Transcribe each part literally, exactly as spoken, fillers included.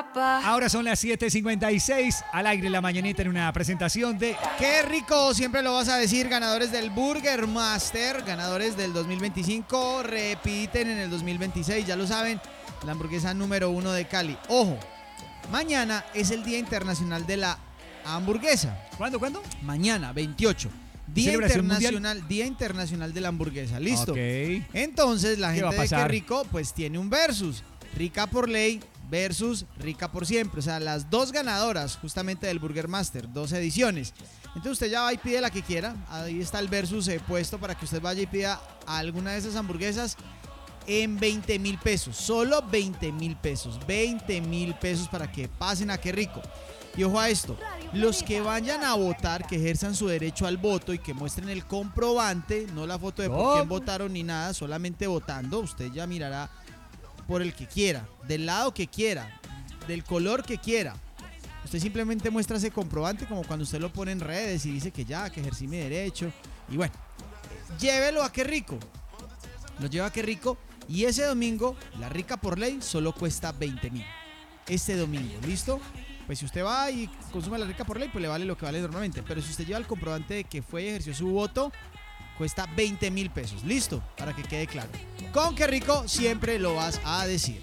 papá. Ahora son las siete cincuenta y seis, al aire la mañanita en una presentación de... ¡Qué rico! Siempre lo vas a decir, ganadores del Burger Master, ganadores del dos mil veinticinco, repiten en el dos mil veintiséis, ya lo saben, la hamburguesa número uno de Cali. Ojo, mañana es el Día Internacional de la Hamburguesa. ¿Cuándo, cuándo? Mañana, veintiocho. Día Internacional, mundial? Día Internacional de la Hamburguesa, ¿listo? Ok. Entonces, la gente de Qué Rico, pues tiene un versus. Rica por ley versus Rica por siempre. O sea, las dos ganadoras justamente del Burger Master, dos ediciones. Entonces usted ya va y pide la que quiera. Ahí está el versus eh, puesto para que usted vaya y pida alguna de esas hamburguesas en veinte mil pesos. Solo veinte mil pesos. veinte mil pesos para que pasen a Qué Rico. Y ojo a esto, los que vayan a votar, que ejerzan su derecho al voto y que muestren el comprobante, no la foto de por quién votaron ni nada, solamente votando, usted ya mirará por el que quiera, del lado que quiera, del color que quiera. Usted simplemente muestra ese comprobante como cuando usted lo pone en redes y dice que ya, que ejercí mi derecho. Y bueno, llévelo a Qué Rico. Lo lleva a Qué Rico y ese domingo la Rica por ley solo cuesta veinte mil. Este domingo, ¿listo? Pues si usted va y consume la Rica por ley, pues le vale lo que vale normalmente. Pero si usted lleva el comprobante de que fue y ejerció su voto, cuesta veinte mil pesos. Listo, para que quede claro. Con Qué Rico siempre lo vas a decir.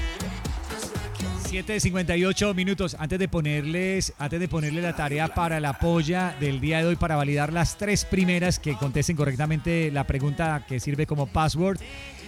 siete cincuenta y ocho minutos. Antes de ponerles, antes de ponerle la tarea para la polla del día de hoy, para validar las tres primeras que contesten correctamente la pregunta que sirve como password.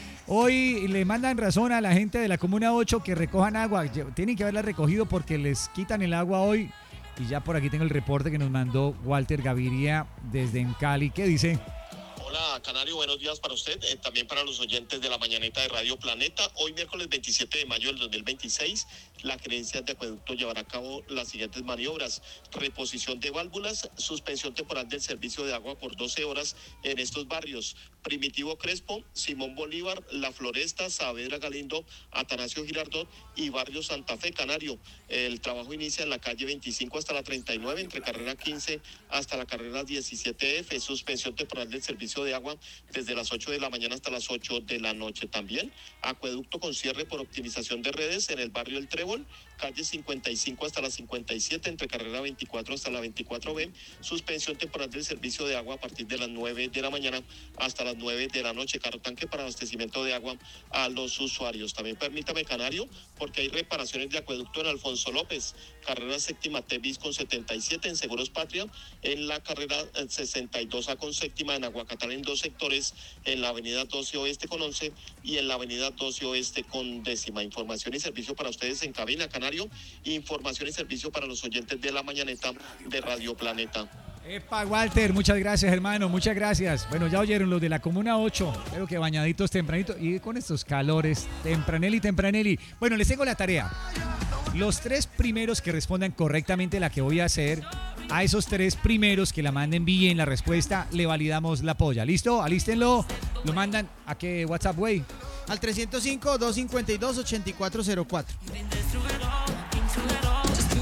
Hoy le mandan razón a la gente de la Comuna ocho que recojan agua. Tienen que haberla recogido porque les quitan el agua hoy. Y ya por aquí tengo el reporte que nos mandó Walter Gaviria desde en Cali. ¿Qué dice? Hola, Canario, buenos días para usted, eh, también para los oyentes de la mañaneta de Radio Planeta. Hoy, miércoles veintisiete de mayo del dos mil veintiséis, la gerencia de acueducto llevará a cabo las siguientes maniobras: reposición de válvulas, suspensión temporal del servicio de agua por doce horas en estos barrios: Primitivo Crespo, Simón Bolívar, La Floresta, Saavedra Galindo, Atanasio Girardot y Barrio Santa Fe. Canario, el trabajo inicia en la calle veinticinco hasta la treinta y nueve, entre carrera quince hasta la carrera diecisiete F, suspensión temporal del servicio de agua desde las ocho de la mañana hasta las ocho de la noche. También acueducto con cierre por optimización de redes en el barrio El Trébol, calle cincuenta y cinco hasta la cincuenta y siete, entre carrera veinticuatro hasta la veinticuatro B, suspensión temporal del servicio de agua a partir de las nueve de la mañana hasta las nueve de la noche, carro tanque para abastecimiento de agua a los usuarios. También permítame, Canario, porque hay reparaciones de acueducto en Alfonso López, carrera séptima T bis con setenta y siete, en Seguros Patria, en la carrera sesenta y dos A con séptima, en Aguacatal en dos sectores, en la avenida doce Oeste con once y en la avenida doce Oeste con décima. Información y servicio para ustedes en cabina, Canario. Información y servicio para los oyentes de la mañaneta de Radio Planeta. Epa, Walter, muchas gracias, hermano, muchas gracias. Bueno, ya oyeron los de la Comuna ocho, creo que bañaditos tempranito y con estos calores, tempranelli, tempranelli. Bueno, les tengo la tarea. Los tres primeros que respondan correctamente la que voy a hacer, a esos tres primeros que la manden bien la respuesta, le validamos la polla. ¿Listo? Alístenlo. Lo mandan a qué WhatsApp, güey. Al trescientos cinco, doscientos cincuenta y dos, ochenta y cuatro cero cuatro.